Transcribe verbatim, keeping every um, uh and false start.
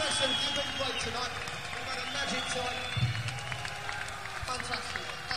Listen, you've been great tonight. We've had a magic time. Fantastic.